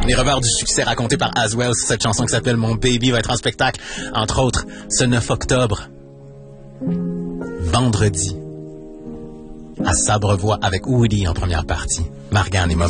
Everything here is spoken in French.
Les revers du succès racontés par Aswell, cette chanson qui s'appelle Mon Baby va être en spectacle, entre autres, ce 9 octobre. Vendredi. À Sabrevoix avec Woody en première partie. Margane et